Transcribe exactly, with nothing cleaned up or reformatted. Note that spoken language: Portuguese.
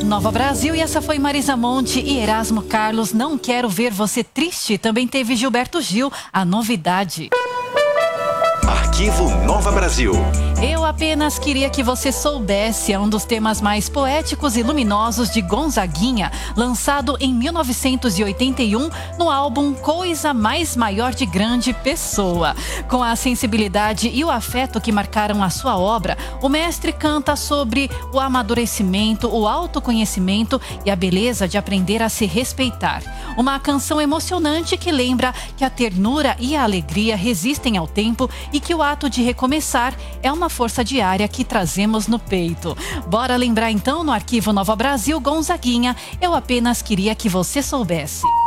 Nova Brasil, e essa foi Marisa Monte e Erasmo Carlos. Não quero ver você triste. Também teve Gilberto Gil, A Novidade. Arquivo Nova Brasil. Eu apenas queria que você soubesse, é um dos temas mais poéticos e luminosos de Gonzaguinha, lançado em mil novecentos e oitenta e um no álbum Coisa Mais Maior de Grande Pessoa. Com a sensibilidade e o afeto que marcaram a sua obra, o mestre canta sobre o amadurecimento, o autoconhecimento e a beleza de aprender a se respeitar. Uma canção emocionante que lembra que a ternura e a alegria resistem ao tempo e que o ato de recomeçar é uma força diária que trazemos no peito. Bora lembrar então no Arquivo Nova Brasil, Gonzaguinha, Eu Apenas Queria Que Você Soubesse.